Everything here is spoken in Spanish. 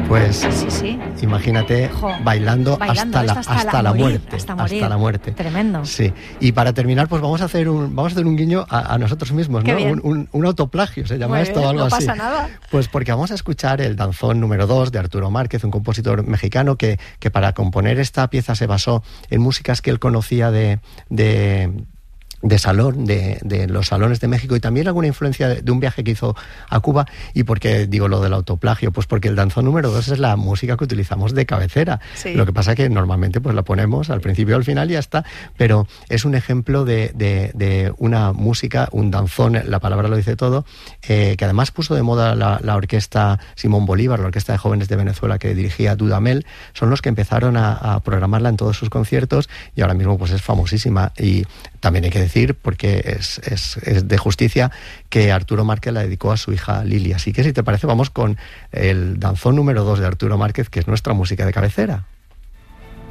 Pues sí. Imagínate bailando hasta la muerte. Hasta la muerte. Tremendo. Sí. Y para terminar, pues vamos a hacer un guiño a nosotros mismos, ¿no? Un autoplagio, se llama esto o algo así. No pasa nada. Pues porque vamos a escuchar el danzón número 2 de Arturo Márquez, un compositor mexicano que para componer esta pieza se basó en músicas que él conocía de salón, de los salones de México, y también alguna influencia de un viaje que hizo a Cuba. ¿Y por qué digo lo del autoplagio? Pues porque el danzón número 2 es la música que utilizamos de cabecera. Sí. Lo que pasa que normalmente pues la ponemos al principio o al final y ya está, pero es un ejemplo de una música, un danzón, la palabra lo dice todo, que además puso de moda la orquesta Simón Bolívar, la orquesta de jóvenes de Venezuela que dirigía Dudamel. Son los que empezaron a programarla en todos sus conciertos y ahora mismo pues es famosísima. Y también hay que decir, porque es de justicia, que Arturo Márquez la dedicó a su hija Lili. Así que si te parece, vamos con el danzón número 2 de Arturo Márquez, que es nuestra música de cabecera.